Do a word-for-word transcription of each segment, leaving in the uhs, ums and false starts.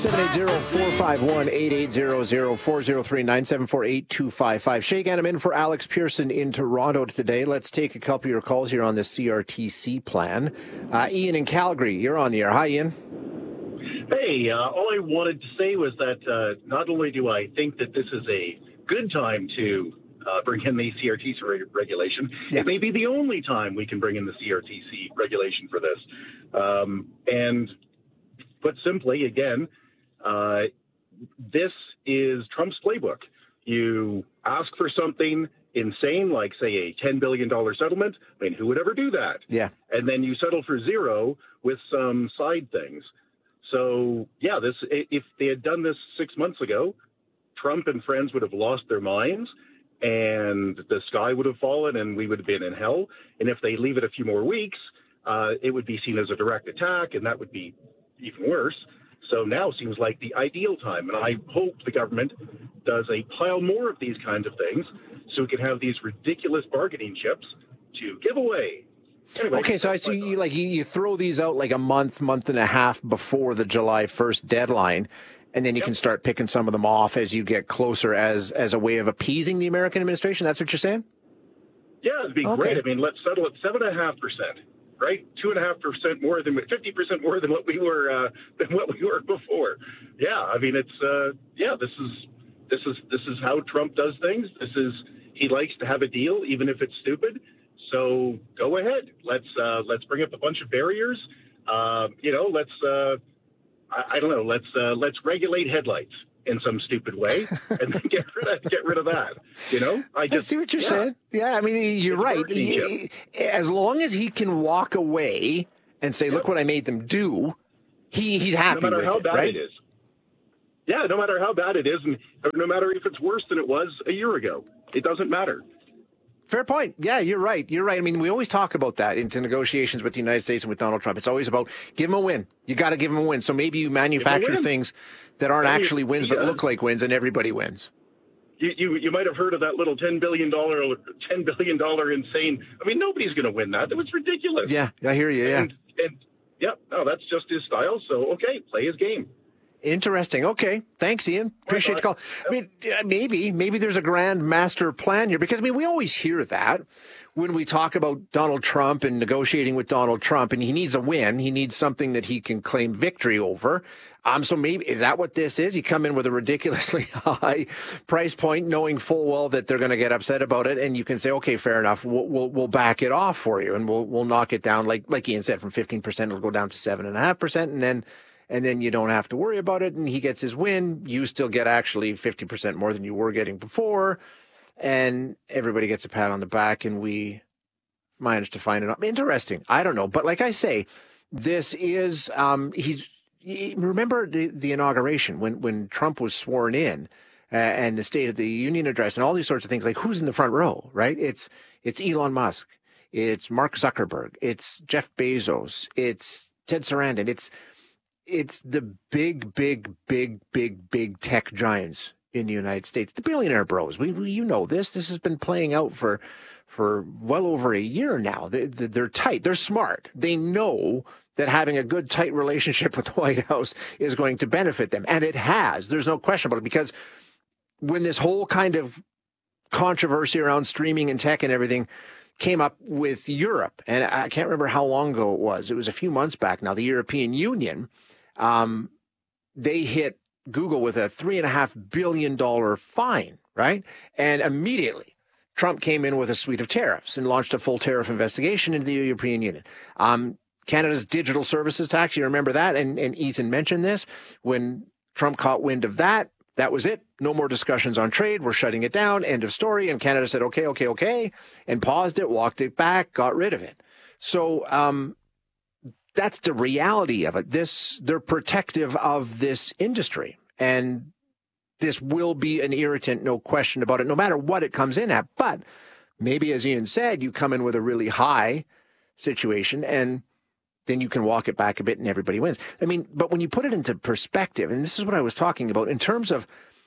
seven eight zero, four five one, eight eight zero zero, four zero three, nine seven four, eight two five five. Shay Ganam in for Alex Pearson in Toronto today. Let's take a couple of your calls here on the C R T C plan. Uh, Ian in Calgary, you're on the air. Hi, Ian. Hey, uh, all I wanted to say was that uh, not only do I think that this is a good time to uh, bring in the C R T C reg- regulation, yeah. It may be the only time we can bring in the C R T C regulation for this. Um, and put simply, again, Uh, this is Trump's playbook. You ask for something insane, like, say, a ten billion dollars settlement. I mean, who would ever do that? Yeah. And then you settle for zero with some side things. So, yeah, this if they had done this six months ago, Trump and friends would have lost their minds, and the sky would have fallen, and we would have been in hell. And if they leave it a few more weeks, uh, it would be seen as a direct attack, and that would be even worse. So now seems like the ideal time, and I hope the government does a pile more of these kinds of things so we can have these ridiculous bargaining chips to give away. Anyway, okay, so I see you, like you, you throw these out like a month, month and a half before the July first deadline, and then you yep. can start picking some of them off as you get closer as as a way of appeasing the American administration. That's what you're saying? Yeah, it'd be okay. great. I mean, let's settle at seven and a half percent. Right, two and a half percent more than fifty percent more than what we were uh, than what we were before. Yeah, I mean it's uh, yeah. This is this is this is how Trump does things. This is he likes to have a deal, even if it's stupid. So go ahead. Let's uh, let's bring up a bunch of barriers. Uh, you know, let's uh, I, I don't know. Let's uh, let's regulate headlights in some stupid way, and then get rid of get rid of that. You know, I just I see what you're yeah. saying. Yeah, I mean, you're it's right. He, as long as he can walk away and say, "Look yeah. what I made them do," he he's happy. No matter with how it, bad right? it is. Yeah, no matter how bad it is, and no matter if it's worse than it was a year ago, it doesn't matter. Fair point. Yeah, you're right. You're right. I mean, we always talk about that into negotiations with the United States and with Donald Trump. It's always about give him a win. You got to give him a win. So maybe you manufacture things that aren't I mean, actually wins yeah. but look like wins, and everybody wins. You, you you might have heard of that little ten billion dollars ten billion dollars insane. I mean, nobody's going to win that. That was ridiculous. Yeah, I hear you. Yeah. And, and yeah, no, that's just his style. So, okay, play his game. Interesting. Okay. Thanks, Ian. Appreciate the call. I mean, maybe, maybe there's a grand master plan here because, I mean, we always hear that when we talk about Donald Trump and negotiating with Donald Trump, and he needs a win. He needs something that he can claim victory over. Um, so maybe, is that what this is? You come in with a ridiculously high price point, knowing full well that they're going to get upset about it. And you can say, okay, fair enough. We'll, we'll, we'll back it off for you. And we'll, we'll knock it down. Like, like Ian said, from fifteen percent, it'll go down to seven and a half percent. And then, And then you don't have to worry about it, and he gets his win. You still get actually fifty percent more than you were getting before, and everybody gets a pat on the back, and we managed to find it interesting. I don't know, but like I say, this is um, he's remember the, the inauguration when when Trump was sworn in, uh, and the State of the Union address, and all these sorts of things. Like, who's in the front row, right? It's it's Elon Musk, it's Mark Zuckerberg, it's Jeff Bezos, it's Ted Sarandon, it's It's the big, big, big, big, big tech giants in the United States, the billionaire bros. We, we you know this. This has been playing out for for well over a year now. They, they're tight. They're smart. They know that having a good, tight relationship with the White House is going to benefit them, and it has. There's no question about it, because when this whole kind of controversy around streaming and tech and everything came up with Europe, and I can't remember how long ago it was. It was a few months back now. The European Union. Um, they hit Google with a three and a half billion dollar fine, right? And immediately Trump came in with a suite of tariffs and launched a full tariff investigation into the European Union. Um, Canada's digital services tax, you remember that? And, and Ethan mentioned this. When Trump caught wind of that, that was it. No more discussions on trade. We're shutting it down. End of story. And Canada said, okay, okay, okay, and paused it, walked it back, got rid of it. So, um, that's the reality of it. This, they're protective of this industry, and this will be an irritant, no question about it, no matter what it comes in at. But maybe, as Ian said, you come in with a really high situation, and then you can walk it back a bit and everybody wins. I mean, but when you put it into perspective, and this is what I was talking about in terms of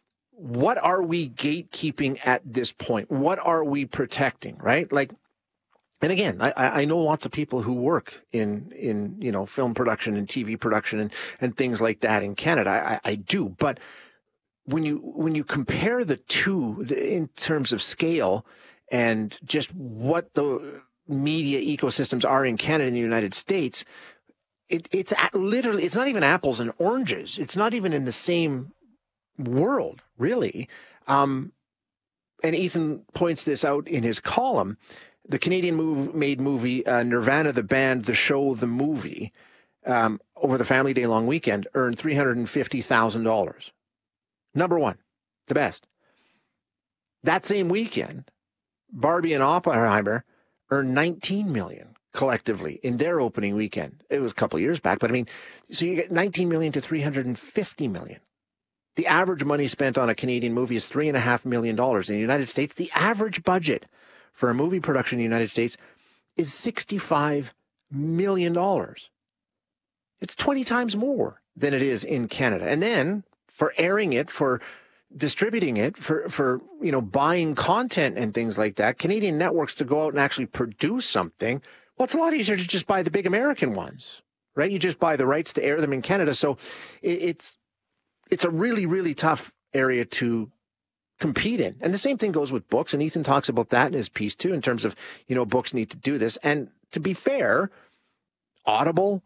what are we gatekeeping at this point? What are we protecting, right? Like, And again, I, I know lots of people who work in, in, you know, film production and T V production and, and things like that in Canada. I, I do. But when you, when you compare the two in terms of scale and just what the media ecosystems are in Canada and the United States, it, it's literally, it's not even apples and oranges. It's not even in the same world, really. Um, and Ethan points this out in his column. The Canadian move, made movie uh, Nirvana, the band, the show, the movie, um, over the Family Day long weekend earned three hundred fifty thousand dollars. Number one, the best. That same weekend, Barbie and Oppenheimer earned nineteen million dollars collectively in their opening weekend. It was a couple of years back, but I mean, so you get nineteen million dollars to three hundred fifty million dollars. The average money spent on a Canadian movie is three point five million dollars. In the United States, the average budget for a movie production in the United States is sixty-five million dollars. It's twenty times more than it is in Canada. And then for airing it, for distributing it, for, for, you know, buying content and things like that, Canadian networks to go out and actually produce something, well, it's a lot easier to just buy the big American ones, right? You just buy the rights to air them in Canada. So it, it's, it's a really, really tough area to compete in. And the same thing goes with books. And Ethan talks about that in his piece too, in terms of, you know, books need to do this. And to be fair, Audible,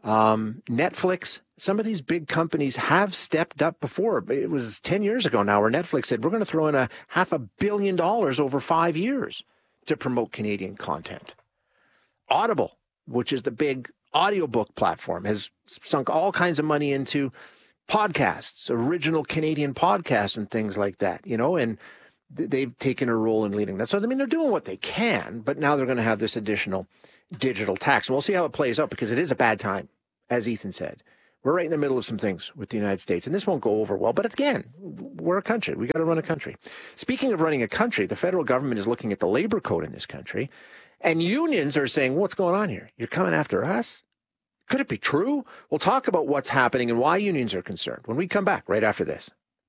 um, Netflix, some of these big companies have stepped up before. It was ten years ago now where Netflix said, we're going to throw in a half a billion dollars over five years to promote Canadian content. Audible, which is the big audiobook platform, has sunk all kinds of money into podcasts, original Canadian podcasts and things like that, you know, and th- they've taken a role in leading that. So, I mean, they're doing what they can, but now they're going to have this additional digital tax. And we'll see how it plays out because it is a bad time, as Ethan said. We're right in the middle of some things with the United States, and this won't go over well. But again, we're a country. We got to run a country. Speaking of running a country, the federal government is looking at the labor code in this country, and unions are saying, what's going on here? You're coming after us? Could it be true? We'll talk about what's happening and why unions are concerned when we come back right after this.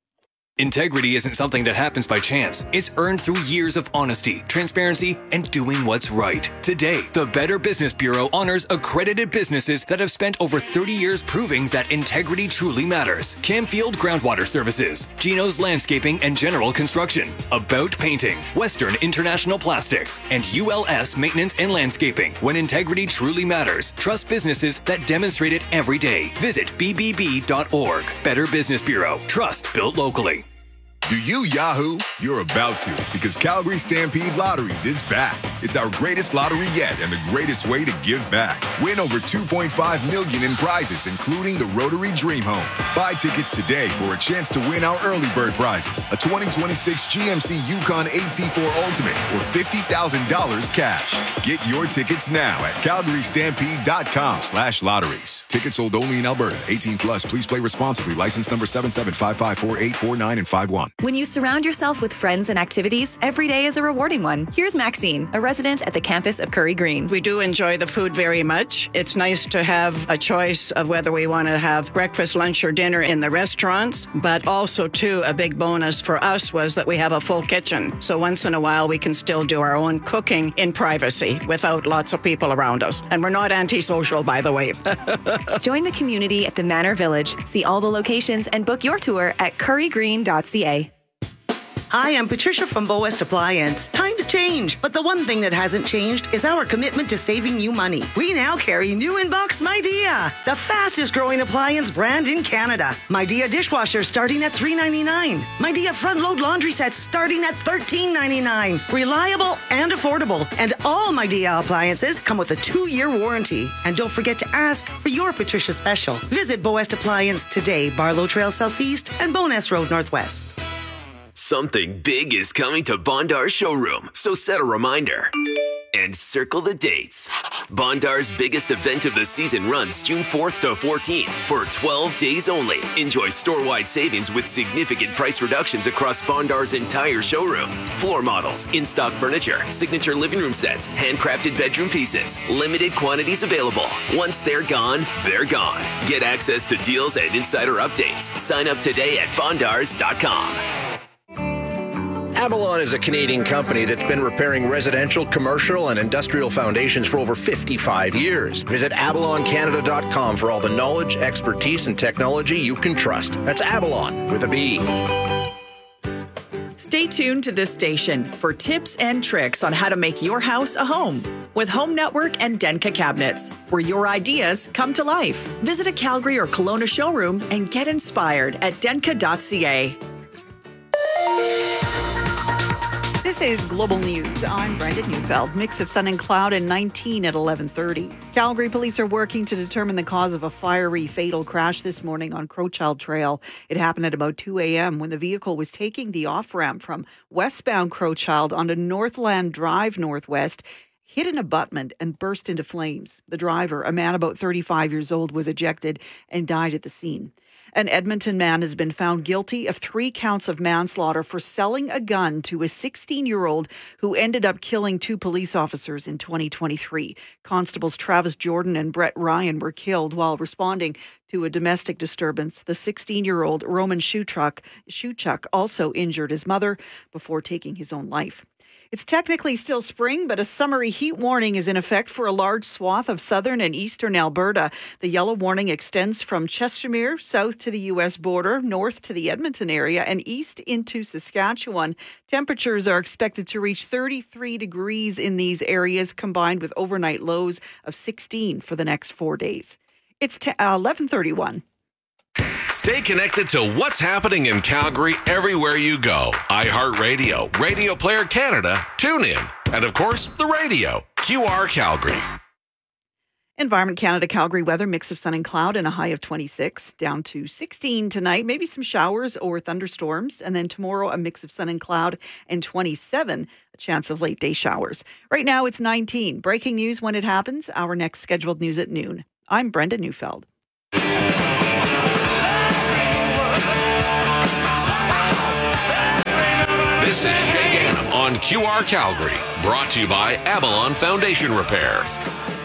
Integrity isn't something that happens by chance. It's earned through years of honesty, transparency, and doing what's right. Today, the Better Business Bureau honors accredited businesses that have spent over thirty years proving that integrity truly matters. Camfield Groundwater Services, Gino's Landscaping and General Construction, About Painting, Western International Plastics, and U L S Maintenance and Landscaping. When integrity truly matters, trust businesses that demonstrate it every day. Visit b b b dot org. Better Business Bureau. Trust built locally. Do you Yahoo? You're about to, because Calgary Stampede Lotteries is back. It's our greatest lottery yet and the greatest way to give back. Win over two point five million dollars in prizes, including the Rotary Dream Home. Buy tickets today for a chance to win our early bird prizes, a twenty twenty-six G M C Yukon A T four Ultimate, or fifty thousand dollars cash. Get your tickets now at calgary stampede dot com slash lotteries. Tickets sold only in Alberta. eighteen plus. Please play responsibly. License number seven seven five five four eight four nine and five one. When you surround yourself with friends and activities, every day is a rewarding one. Here's Maxine, a resident at the campus of Curry Green. We do enjoy the food very much. It's nice to have a choice of whether we want to have breakfast, lunch, or dinner in the restaurants, but also, too, a big bonus for us was that we have a full kitchen. So once in a while, we can still do our own cooking in privacy without lots of people around us. And we're not antisocial, by the way. Join the community at the Manor Village. See all the locations and book your tour at curry green dot c a. Hi, I'm Patricia from Bow West Appliance. Times change, but the one thing that hasn't changed is our commitment to saving you money. We now carry new in-box Midea, the fastest growing appliance brand in Canada. Midea dishwasher starting at three ninety-nine. Midea front load laundry sets starting at thirteen ninety-nine. Reliable and affordable. And all Midea appliances come with a two-year warranty. And don't forget to ask for your Patricia special. Visit Bow West Appliance today, Barlow Trail Southeast and Bowness Road Northwest. Something big is coming to Bondar's showroom, so set a reminder and circle the dates. Bondar's biggest event of the season runs June fourth to fourteenth for twelve days only. Enjoy store-wide savings with significant price reductions across Bondar's entire showroom. Floor models, in-stock furniture, signature living room sets, handcrafted bedroom pieces. Limited quantities available. Once they're gone, they're gone. Get access to deals and insider updates. Sign up today at bondars dot com. Avalon is a Canadian company that's been repairing residential, commercial, and industrial foundations for over fifty-five years. Visit avalon canada dot com for all the knowledge, expertise, and technology you can trust. That's Avalon with a B. Stay tuned to this station for tips and tricks on how to make your house a home with Home Network and Denka Cabinets, where your ideas come to life. Visit a Calgary or Kelowna showroom and get inspired at denka dot c a. This is Global News. I'm Brenda Neufeld. Mix of sun and cloud and nineteen at eleven thirty. Calgary police are working to determine the cause of a fiery, fatal crash this morning on Crowchild Trail. It happened at about two a.m. when the vehicle was taking the off-ramp from westbound Crowchild onto Northland Drive Northwest, hit an abutment and burst into flames. The driver, a man about thirty-five years old, was ejected and died at the scene. An Edmonton man has been found guilty of three counts of manslaughter for selling a gun to a sixteen-year-old who ended up killing two police officers in twenty twenty-three. Constables Travis Jordan and Brett Ryan were killed while responding to a domestic disturbance. The sixteen-year-old Roman Shuchuk, Shuchuk also injured his mother before taking his own life. It's technically still spring, but a summery heat warning is in effect for a large swath of southern and eastern Alberta. The yellow warning extends from Chestermere south to the U S border, north to the Edmonton area, and east into Saskatchewan. Temperatures are expected to reach thirty-three degrees in these areas, combined with overnight lows of sixteen for the next four days. It's t- uh, eleven thirty-one. Stay connected to what's happening in Calgary everywhere you go. iHeartRadio, Radio Player Canada, TuneIn, and of course, the radio, Q R Calgary. Environment Canada Calgary weather, mix of sun and cloud and a high of twenty-six, down to sixteen tonight, maybe some showers or thunderstorms. And then tomorrow, a mix of sun and cloud and twenty-seven, a chance of late day showers. Right now, it's nineteen. Breaking news when it happens. Our next scheduled news at noon. I'm Brenda Neufeld. This is Shay Gannam on Q R Calgary, brought to you by Avalon Foundation Repairs.